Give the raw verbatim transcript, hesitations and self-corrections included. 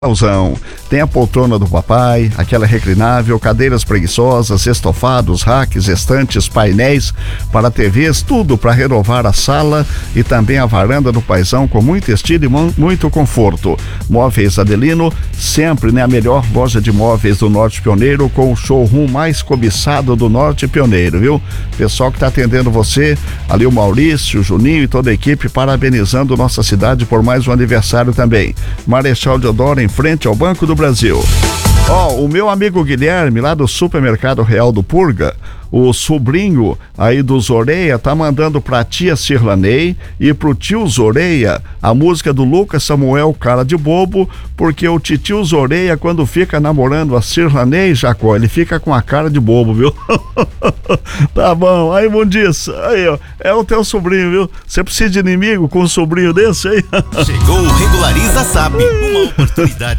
Natalzão. Tem a poltrona do papai, aquela reclinável, cadeiras preguiçosas, estofados, racks, estantes, painéis para T Vs, tudo para renovar a sala e também a varanda do paizão com muito estilo e muito conforto. Móveis Adelino, sempre né, a melhor loja de móveis do Norte Pioneiro, com o showroom mais cobiçado do Norte Pioneiro, viu? Pessoal que está atendendo você, ali o Maurício, o Juninho e toda a equipe, parabenizando nossa cidade por mais um aniversário também. Marechal Deodoro, em frente ao Banco do Brasil. Ó, oh, o meu amigo Guilherme, lá do Supermercado Real do Purga, o sobrinho aí do Zoreia, tá mandando pra tia Cirlanei e pro tio Zoreia a música do Lucas Samuel, Cara de Bobo, porque o titio Zoreia, quando fica namorando a Cirlanei, Jacó, ele fica com a cara de bobo, viu? Tá bom, aí, bom dia, aí, ó, é o teu sobrinho, viu? Você precisa de inimigo com um sobrinho desse aí? Chegou o Regulariza S A P, uma oportunidade